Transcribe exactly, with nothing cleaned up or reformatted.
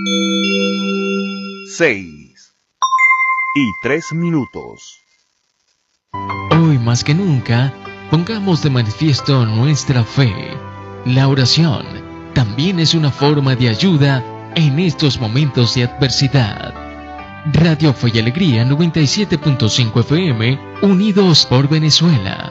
Seis y tres minutos. Hoy más que nunca, pongamos de manifiesto nuestra fe. La oración también es una forma de ayuda en estos momentos de adversidad. Radio Fe y Alegría noventa y siete punto cinco F M, unidos por Venezuela.